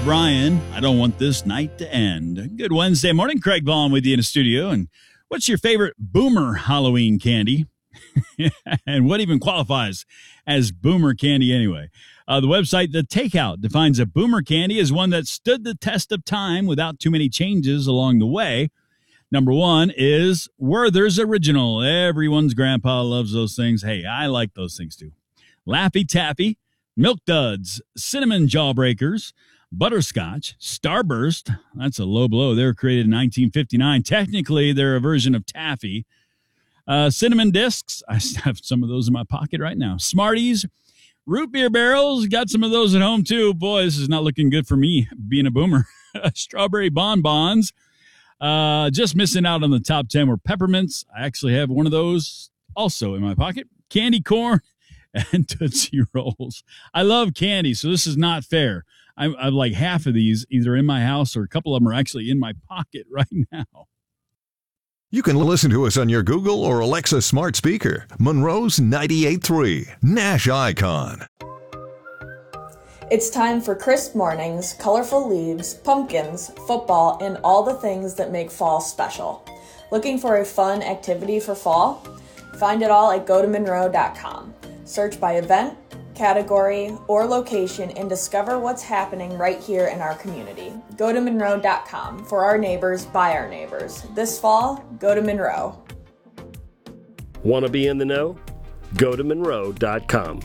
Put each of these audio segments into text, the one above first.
Brian. I don't want this night to end. Good Wednesday morning. Craig Vaughn with you in the studio. And what's your favorite boomer Halloween candy? And what even qualifies as boomer candy anyway? The website The Takeout defines a boomer candy as one that stood the test of time without too many changes along the way. Number one is Werther's Original. Everyone's grandpa loves those things. Hey, I like those things too. Laffy Taffy, Milk Duds, Cinnamon Jawbreakers, Butterscotch, Starburst. That's a low blow. They were created in 1959. Technically, they're a version of taffy. Cinnamon Discs. I have some of those in my pocket right now. Smarties. Root Beer Barrels. Got some of those at home, too. Boy, this is not looking good for me being a boomer. Strawberry Bonbons. Just missing out on the top 10 were Peppermints. I actually have one of those also in my pocket. Candy Corn and Tootsie Rolls. I love candy, so this is not fair. I like half of these either in my house or a couple of them are actually in my pocket right now. You can listen to us on your Google or Alexa smart speaker. Monroe's 98.3, Nash Icon. It's time for crisp mornings, colorful leaves, pumpkins, football, and all the things that make fall special. Looking for a fun activity for fall? Find it all at gotomonroe.com. Search by event, category, or location and discover what's happening right here in our community. Gotomonroe.com. For our neighbors, by our neighbors. This fall, go to Monroe. Want to be in the know? Gotomonroe.com.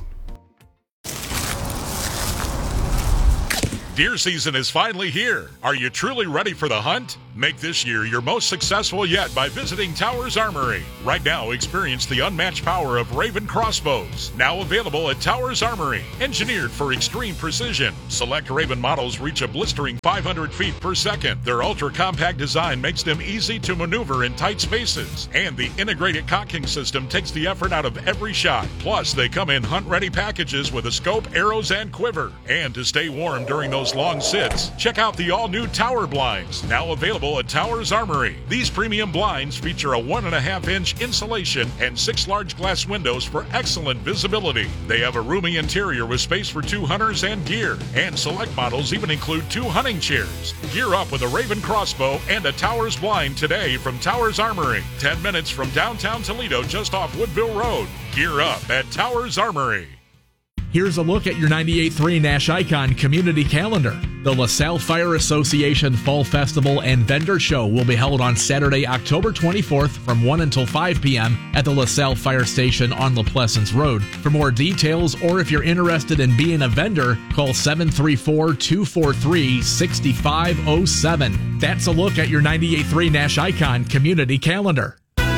Deer season is finally here. Are you truly ready for the hunt? Make this year your most successful yet by visiting Towers Armory. Right now, experience the unmatched power of Raven crossbows. Now available at Towers Armory. Engineered for extreme precision. Select Raven models reach a blistering 500 feet per second. Their ultra-compact design makes them easy to maneuver in tight spaces. And the integrated cocking system takes the effort out of every shot. Plus, they come in hunt-ready packages with a scope, arrows, and quiver. And to stay warm during those long sits, check out the all-new Tower Blinds, now available at Towers Armory. These premium blinds feature a 1.5-inch insulation and 6 large glass windows for excellent visibility. They have a roomy interior with space for 2 hunters and gear, and select models even include 2 hunting chairs. Gear up with a Raven crossbow and a Towers blind today from Towers Armory, 10 minutes from downtown Toledo, just off Woodville Road. Gear up at Towers Armory. Here's a look at your 98.3 Nash Icon community calendar. The LaSalle Fire Association Fall Festival and Vendor Show will be held on Saturday, October 24th from 1 until 5 p.m. at the LaSalle Fire Station on La Pleasance Road. For more details, or if you're interested in being a vendor, call 734-243-6507. That's a look at your 98.3 Nash Icon community calendar.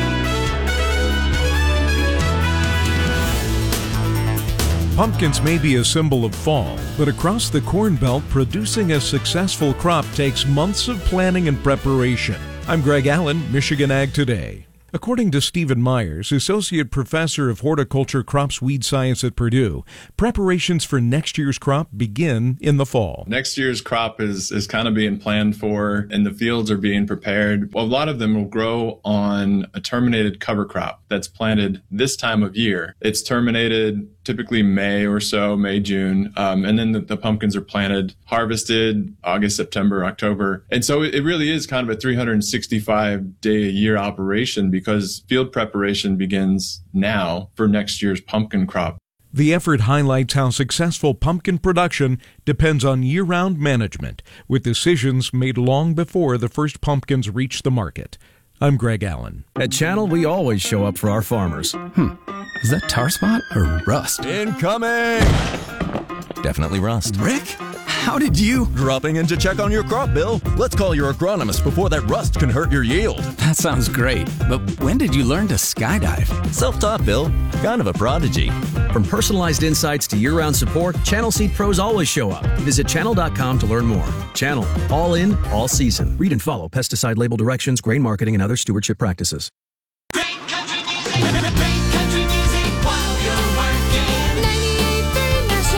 Pumpkins may be a symbol of fall, but across the Corn Belt, producing a successful crop takes months of planning and preparation. I'm Greg Allen, Michigan Ag Today. According to Stephen Myers, Associate Professor of Horticulture Crops Weed Science at Purdue, preparations for next year's crop begin in the fall. Next year's crop is kind of being planned for, and the fields are being prepared. A lot of them will grow on a terminated cover crop that's planted this time of year. It's terminated typically May or so, May, June, and then the pumpkins are planted, harvested August, September, October. And so it really is kind of a 365-day-a-year operation because field preparation begins now for next year's pumpkin crop. The effort highlights how successful pumpkin production depends on year-round management, with decisions made long before the first pumpkins reach the market. I'm Greg Allen. At Channel, we always show up for our farmers. Is that tar spot or rust? Incoming! Definitely rust. Rick, how did you? Dropping in to check on your crop, Bill. Let's call your agronomist before that rust can hurt your yield. That sounds great, but when did you learn to skydive? Self-taught, Bill. Kind of a prodigy. From personalized insights to year-round support, Channel Seed Pros always show up. Visit channel.com to learn more. Channel, all in, all season. Read and follow pesticide label directions, grain marketing, and other stewardship practices. Great country music while you're working. 98.3 Nash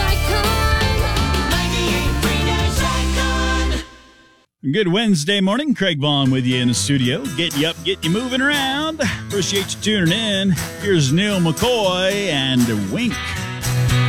Icon. 98.3 Nash Icon. Good Wednesday morning. Craig Vaughn with you in the studio. Getting you up, getting you moving around. Appreciate you tuning in. Here's Neil McCoy and Wink.